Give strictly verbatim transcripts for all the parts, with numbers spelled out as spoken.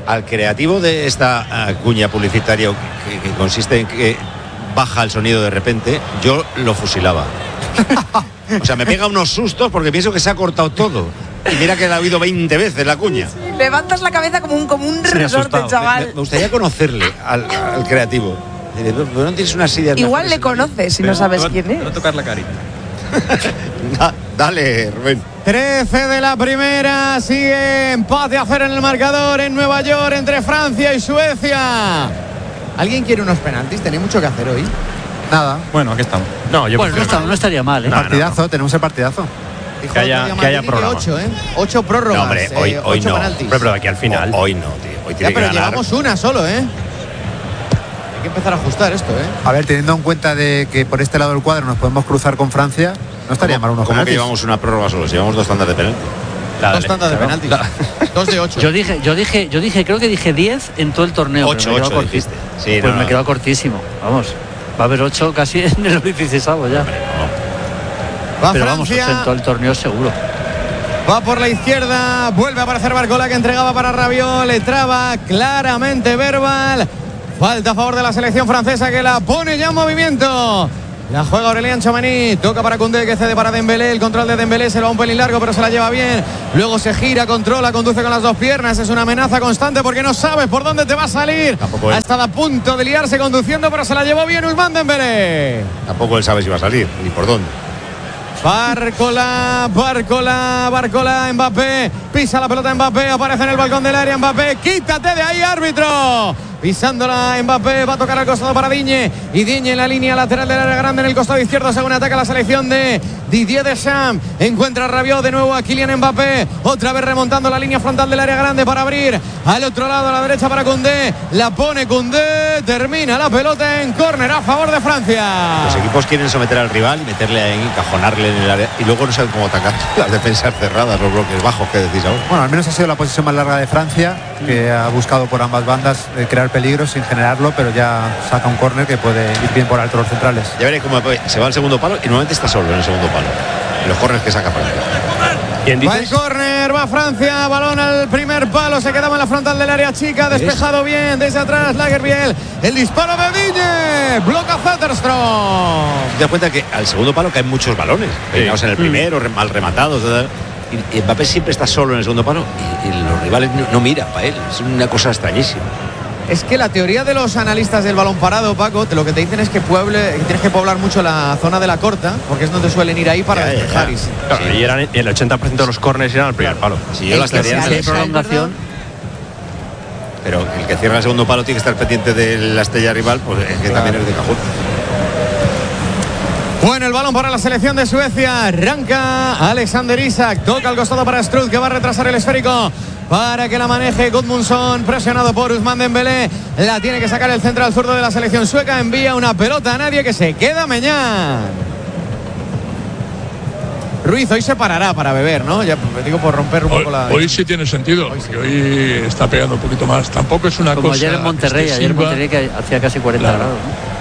al creativo de esta uh, cuña publicitaria que, que consiste en que baja el sonido de repente, yo lo fusilaba. O sea, me pega unos sustos porque pienso que se ha cortado todo. Y mira que la he oído veinte veces la cuña. Sí, levantas la cabeza como un, como un resorte, chaval. Me, me gustaría conocerle al, al creativo. ¿No, no tienes unas ideas? Igual le conoces si no sabes no, quién es. No tocar la carita. da, dale, Rubén. trece de la primera, sigue empate a cero en el marcador en Nueva York entre Francia y Suecia. ¿Alguien quiere unos penaltis? ¿Tenéis mucho que hacer hoy? Nada. Bueno, aquí estamos. No, yo bueno, no, está, no estaría mal, ¿eh? No, partidazo, no, no. tenemos el partidazo. Dijo que haya, que haya prórroga. ocho, ¿eh? ocho prórrogas. No, hombre, hoy, eh, hoy ocho no. penaltis. Pero, pero aquí al final. No, hoy no, tío. Hoy tiene ya, pero que ganar. llevamos una solo, ¿eh? Hay que empezar a ajustar esto, ¿eh? A ver, teniendo en cuenta de que por este lado del cuadro nos podemos cruzar con Francia, no estaría mal unos ¿Cómo penaltis. que llevamos una prórroga solo? Si llevamos dos tandas de penaltis. La, dos tandas de penaltis. La... Dos de ocho. Yo dije, yo dije, yo dije, creo que dije diez en todo el torneo. Ocho, pero me ocho dijiste. Sí, pues no, me no. quedo cortísimo. Vamos. Va a haber ocho casi en el dieciséis, ya. Hombre, no. Va pero vamos, Francia. ocho en todo el torneo seguro. Va por la izquierda, vuelve a aparecer Barcola que entregaba para Rabiot, le traba claramente Verbal. Falta a favor de la selección francesa que la pone ya en movimiento. La juega Aurélien Tchouameni, toca para Koundé que cede para Dembélé, el control de Dembélé se lo va un pelín largo pero se la lleva bien, luego se gira, controla, conduce con las dos piernas, es una amenaza constante porque no sabes por dónde te va a salir. Tampoco ha él. estado a punto de liarse conduciendo pero se la llevó bien Ousmane Dembélé. Tampoco él sabe si va a salir, ni por dónde. Barcola, Barcola, Barcola, Mbappé, pisa la pelota Mbappé, aparece en el balcón del área Mbappé, quítate de ahí, árbitro. Pisándola Mbappé, va a tocar al costado para Digne y Digne en la línea lateral del área grande en el costado izquierdo según ataca la selección de Didier Deschamps. Encuentra a Rabiot de nuevo a Kylian Mbappé, otra vez remontando la línea frontal del área grande para abrir al otro lado a la derecha para Koundé, la pone Koundé, termina la pelota en córner a favor de Francia. Los equipos quieren someter al rival y meterle ahí, encajonarle en el área y luego no saben cómo atacar las defensas cerradas, los bloques bajos que decís ahora. Bueno, al menos ha sido la posición más larga de Francia, que ha buscado por ambas bandas eh, crear peligro sin generarlo, pero ya saca un córner que puede ir bien por alto los centrales. Ya veréis cómo se va al segundo palo y normalmente está solo en el segundo palo. En los córners que saca Francia. ¿Quién Va el córner, va Francia, balón al primer palo, se quedaba en la frontal del área chica, despejado bien desde atrás Lagerbiel, el disparo de Digne, bloca Zetterstrom. Te das cuenta que al segundo palo caen muchos balones, peinados en el primero, mm. mal rematados, y, y Mbappé siempre está solo en el segundo palo y, y los rivales no, no miran para él, es una cosa extrañísima. Es que la teoría de los analistas del balón parado, Paco, te lo que te dicen es que, pueble, que tienes que poblar mucho la zona de la corta, porque es donde suelen ir ahí para ya, despejar. ya. Y sí. Claro, sí. y eran, el ochenta por ciento de los córneres eran al primer palo. Si yo las teorías de prolongación. Pero el que cierra el segundo palo tiene que estar pendiente de la estrella rival, pues es que claro. También es de cajón. Bueno, el balón para la selección de Suecia. Arranca Alexander Isak. Toca al costado para Struth, que va a retrasar el esférico para que la maneje Gudmundsson, presionado por Ousmane Dembélé. La tiene que sacar el central zurdo de la selección sueca. Envía una pelota a nadie que se queda Meñán. Ruiz hoy se parará para beber, ¿no? Ya digo por romper un hoy, poco la... Hoy sí tiene sentido, hoy, sí. Hoy está pegando un poquito más. Tampoco es una Como cosa... ayer en Monterrey, excesiva. ayer en Monterrey que hacía casi cuarenta claro. grados, ¿no?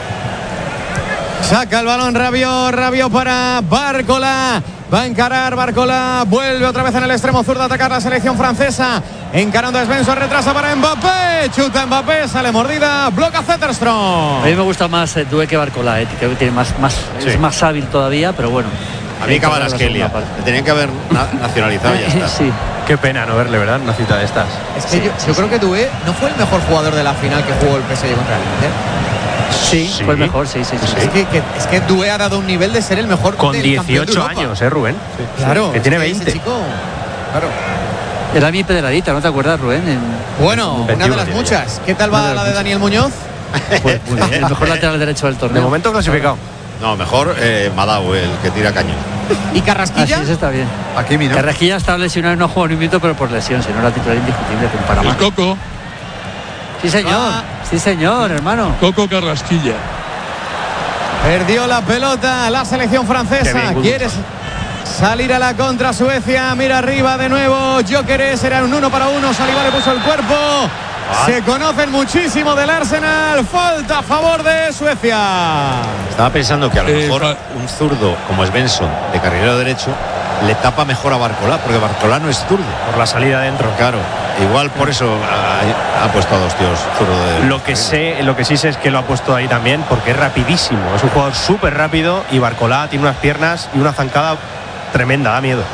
Saca el balón Rabiot, Rabiot para Barcola. Va a encarar Barcola, vuelve otra vez en el extremo zurdo a atacar la selección francesa. Encarando a Svensson, retrasa para Mbappé. Chuta Mbappé, sale mordida, bloca Zetterstrom. A mí me gusta más eh, Doué que Barcola, eh, creo que tiene más, más, sí. Es más hábil todavía, pero bueno. A mí Kvaratskhelia, le tenían que haber na nacionalizado y ya está. Sí. Qué pena no verle, ¿verdad? Una cita de estas. Es que sí, yo, sí, yo sí. creo que Doué no fue el mejor jugador de la final que jugó el P S G contra el Inter. Sí, sí, fue el mejor, sí, sí, sí. sí. Es, que, que, es que Doué ha dado un nivel de ser el mejor con del dieciocho años, ¿eh, Rubén? Sí, claro. Que tiene es que veinte. Ese chico, claro. Era mi pedradita, ¿no te acuerdas, Rubén? En... Bueno, una de las muchas. ¿Qué tal va la de Daniel Muñoz? Pues, pues, el mejor lateral derecho del torneo. De momento clasificado. No, mejor eh, Madao, el que tira cañón. ¿Y Carrasquilla? Así está bien. Aquí mira. Carrasquilla estaba lesionado y no jugó ni un minuto, pero por lesión, si no era titular indiscutible con Panamá. El Coco. Sí, señor. Ah. Sí, señor, hermano. Coco Carrasquilla. Perdió la pelota la selección francesa. Quiere salir a la contra Suecia. Mira arriba de nuevo. Gyökeres, era un uno para uno. Saliba le puso el cuerpo. Se conocen muchísimo del Arsenal. Falta a favor de Suecia. Estaba pensando que a lo Eh, mejor fa- un zurdo como es Benson, de carrilero derecho, le tapa mejor a Barcolá, porque Barcolá no es zurdo. Por la salida dentro. Claro, igual por eso ha, ha puesto a dos tíos zurdo de... Lo que sé, lo que sí sé es que lo ha puesto ahí también porque es rapidísimo. Es un jugador súper rápido y Barcolá tiene unas piernas y una zancada tremenda, da miedo.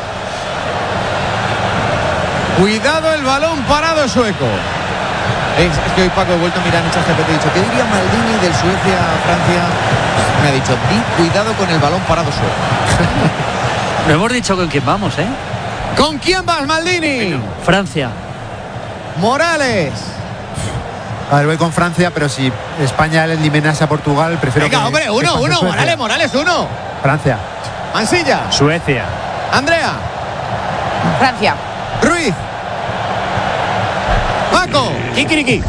Cuidado el balón parado sueco. Es, es que hoy Paco he vuelto a mirar en ChatGPT y he dicho, ¿qué diría Maldini del Suecia-Francia? Me ha dicho, di cuidado con el balón parado sueco. Lo hemos dicho con quién vamos, ¿eh? ¿Con quién vas, Maldini? Francia. Morales. A ver, voy con Francia, pero si España le eliminase a Portugal, prefiero Venga, que, hombre, que uno, pase uno. Suecia. Morales, Morales, uno. Francia. Mansilla. Suecia. Andrea. Francia. Ruiz. Paco. Kikiriki.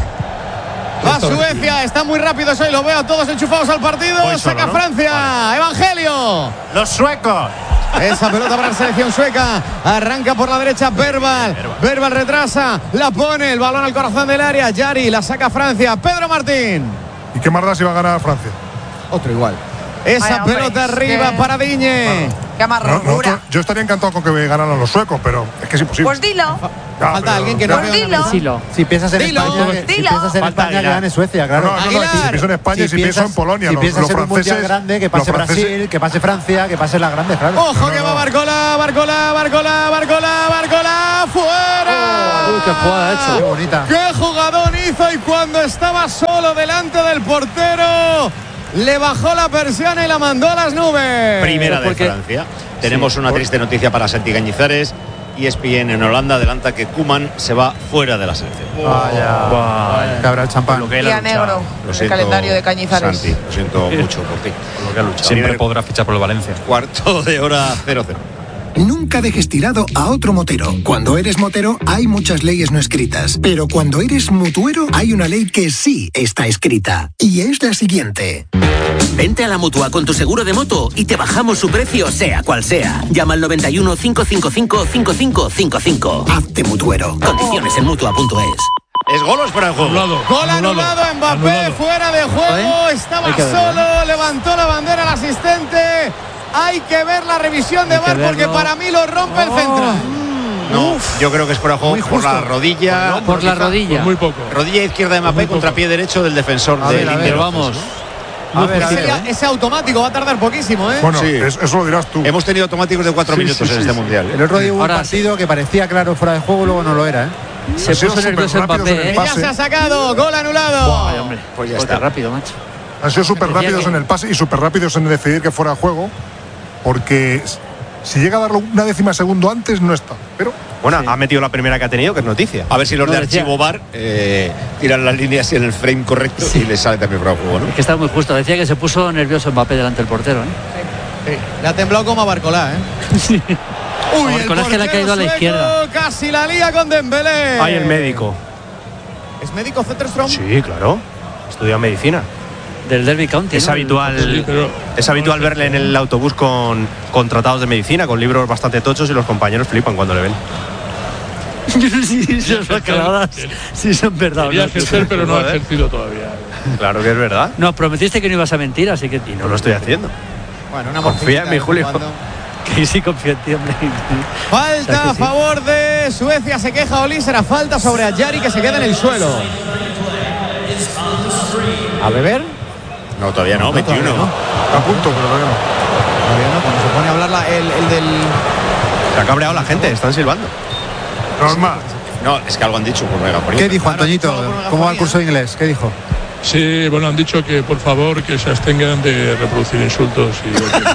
Va Suecia, está muy rápido hoy, lo veo a todos enchufados al partido. Voy solo, Saca ¿no? Francia. Vale. Evangelio. Los suecos. Esa pelota para la selección sueca. Arranca por la derecha Verbal. Verbal retrasa. La pone. El balón al corazón del área. Yari la saca Francia. Pedro Martín. ¿Y qué más da si va a ganar Francia? Otro igual. Esa Vaya, hombre, pelota es arriba que- para Diñe. Qué No, amargura. nosotros- yo estaría encantado con que ganaran los suecos, pero es que es imposible. Pues dilo. Ya, Falta pero- alguien que ya. no veo en la Dilo. mesa. Silo. Si piensas en Dilo, España, que, si dilo. piensas en Falta España, que Aguilar. gane Suecia, No, claro. no, no, no, Aguilar. si pienso en España y si, pienso en Polonia, si los, piensas los en un mundial franceses. grande, que los pase franceses- Brasil, que pase Francia, que pase las grandes, claro. Ojo No, que no, va no. Barcola, Barcola, Barcola, Barcola, Barcola. ¡Fuera! Uy, qué jugada ha hecho. Qué bonita. ¡Qué jugadón hizo! Y cuando estaba solo delante del portero, le bajó la persiana y la mandó a las nubes. Primera de Porque- Francia. Tenemos una triste noticia para Santi Cañizares. E S P N en Holanda adelanta que Koeman se va fuera de la selección. Vaya. Que habrá el champán. Lo que él ha Día luchado. negro. Lo El siento, calendario de Cañizares. Santi, lo siento mucho por ti. Con lo que ha luchado. Siempre Siempre podrá fichar por el Valencia. Cuarto de hora cero cero. Nunca dejes tirado a otro motero. Cuando eres motero hay muchas leyes no escritas, pero cuando eres mutuero hay una ley que sí está escrita. Y es la siguiente. Vente a la Mutua con tu seguro de moto y te bajamos su precio sea cual sea. Llama al noventa y uno, cinco cinco cinco, cinco cinco cinco cinco. Hazte mutuero. Condiciones en Mutua punto es. ¿Es gol o es fuera de juego? Anulado. Gol anulado, Mbappé Anulado. fuera de juego, estaba Hay que verlo, solo, levantó la bandera el asistente. Hay que ver la revisión de Hay que V A R porque verlo. para mí lo rompe el central. No, yo creo que es fuera de juego Muy por la justo. rodilla. Por la Pues rodilla. muy poco. Rodilla izquierda de Mbappé contra pie derecho del defensor A de ver, a ver, Inter. Pero vamos. A ver, a Ese, ver. ya- ese automático va a tardar poquísimo, ¿eh? Bueno, Sí. es- eso lo dirás tú. Hemos tenido automáticos de cuatro Sí, minutos sí, en sí, este sí. mundial. El otro día hubo un Ahora partido que parecía claro fuera de juego, luego no lo era, ¿eh? Se Ha sido puso nervioso súper rápidos en Mbappé, el ¿eh? pase. Ya se ha sacado, gol anulado. Ay, hombre. Pues ya Joder, está. qué rápido, macho. Han sido súper Decía rápidos que- en el pase y súper rápidos en decidir que fuera juego, porque si llega a darlo una décima segundo antes, no está. Pero Bueno, ha metido la primera que ha tenido, que es noticia. A ver si los No, de decía- archivo V A R eh, tiran las líneas en el frame correcto y les sale también fuera de juego, ¿no? Es que está muy justo. Decía que se puso nervioso Mbappé delante del portero, ¿eh? Sí, le ha temblado como a Barcolá, ¿eh? Uy, el Barcolá es que le ha portero caído a la sueco izquierda. Casi la lía con Dembélé. Hay el médico. ¿Es médico Zetterstrom? Sí, claro. Estudia medicina. Del Derby County. Es ¿no? habitual, Sí, pero- es habitual verle en el autobús con, con tratados de medicina, con libros bastante tochos y los compañeros flipan cuando le ven. Sí, son bacaladas. Sí, son verdad. Quería ¿no? ejercer, pero no ha Joder. ejercido todavía. Claro que es verdad. Nos prometiste que no ibas a mentir, así que Y no lo estoy haciendo. Bueno, una Confía en mí, morcillita de vez en Julio. cuando. que sí confío en ti, hombre. Falta O sea que a sí. favor de Suecia, se queja Oli, será falta sobre Ayari que se queda en el suelo. ¿A beber? No, todavía no, veintiuno. todavía no. Está a punto, pero todavía no. Todavía no, cuando se pone a hablar la- el, el del... Se ha cabreado la gente, están silbando. Normal. No, es que algo han dicho por megafonía. ¿Qué dijo Antoñito? ¿Cómo va el curso de inglés? ¿Qué dijo? Sí, bueno, han dicho que por favor que se abstengan de reproducir insultos y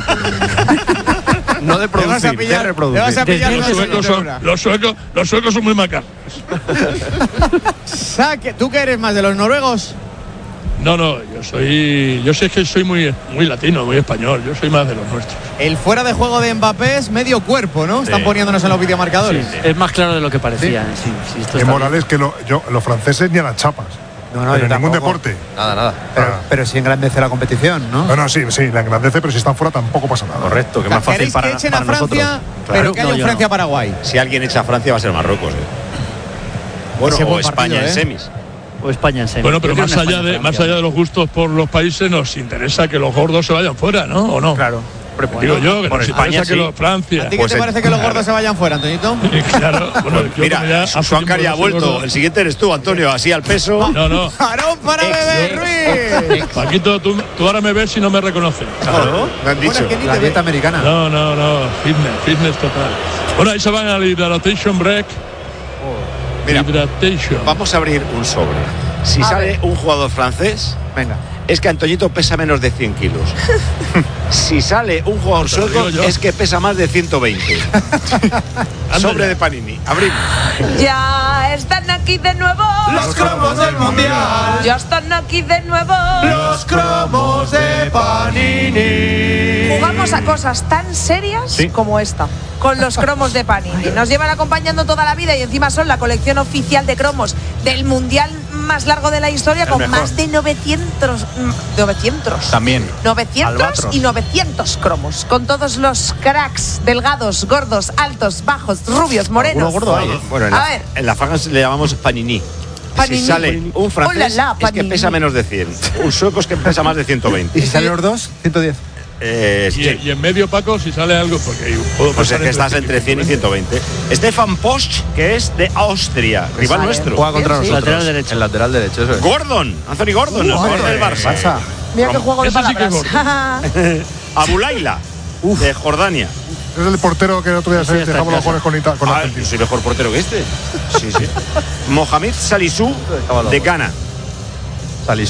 No de Le vas a producir, de pillar, le reproducir. vas a pillar Desde una los, suecos son, segunda. los, suecos, los suecos son muy macabros. Saque, ¿tú qué eres más de los noruegos? No, no, yo soy. Yo sé que soy muy, muy latino, muy español. Yo soy más de los nuestros. El fuera de juego de Mbappé es medio cuerpo, ¿no? Están poniéndonos en los videomarcadores. Es más claro de lo que parecía. ¿eh? Sí, sí, esto Que está Morales, que lo- yo, los franceses ni a las chapas. No, no, pero yo en ningún tampoco. deporte. Nada, nada. Pero, Ah. pero sí engrandece la competición, ¿no? Bueno, sí, sí, la engrandece, pero si están fuera tampoco pasa nada. Correcto, que O sea, más fácil ¿queréis para, que echen para a Francia, nosotros. pero Claro. que haya No, un yo no. Francia-Paraguay? Si alguien echa a Francia va a ser Marruecos. ¿eh? Bueno, Ese o buen España partido, en ¿eh? semis. o España en semi. Bueno, pero Yo creo más una allá, de, España-Francia. más allá de los gustos por los países, nos interesa que los gordos se vayan fuera, ¿no? ¿O no? Claro. Digo yo, que por nos España, interesa sí. que los Francia. ¿A ti qué Pues te el- parece que los gordos se vayan fuera, Antoñito? Claro, bueno, yo Mira, como ya hace Suáncar tiempo ya ha no soy vuelto. gordo. El siguiente eres tú, Antonio, así al peso. No, no. ¡Varón para Bebé Ruiz! Paquito, tú, tú ahora me ves y no me reconoces. Claro, me han dicho. Bueno, es que ni La te ve. dieta americana. No, no, no. Fitness, fitness total. Bueno, ahí se van al Hydratation Break. Mira, Hydratation. vamos a abrir un sobre. Si A sale ver. un jugador francés, Venga. es que Antoñito pesa menos de cien kilos. Si sale un jugador Te lo sueco, digo yo. es que pesa más de ciento veinte. Sobre ya. de Panini. Abrimos. Ya están aquí de nuevo. Los cromos del mundial. Ya están aquí de nuevo. Los cromos de Panini. Jugamos a cosas tan serias Sí. como esta, con los cromos de Panini. Nos llevan acompañando toda la vida y encima son la colección oficial de cromos del mundial más largo de la historia, con mejor. más de novecientos. mm, novecientos. También. novecientos Albatros. y novecientos cromos, con todos los cracks, delgados, gordos, altos, bajos, rubios, morenos. Alguno gordo hay, ¿eh? Bueno, en A la, ver. en la faga le llamamos Panini. Panini. Si sale un francés, Hola, la, es que Panini. pesa menos de cien. Un sueco es que pesa más de ciento ¿Y veinte. si salen los dos? ciento diez. Eh, Y, sí. y en medio, Paco, si sale algo, porque yo puedo Pues es pasar que estás entre cien y ciento veinte. Stefan Posch, que es de Austria, rival Vale. nuestro. Juega contra Sí, sí. nosotros. Lateral derecho. El lateral derecho, eso es. Gordon, Anthony Gordon, el jugador del Barça. Barça. Mira qué juego de Ese sí que es palabras. Abulaila, de Jordania. Es el portero que el otro día Ese se ya está dejaba en los casa. goles con, Ita- con Ah, Argentina. yo soy mejor portero que este. Sí, sí. Mohamed Salisu, de Ghana.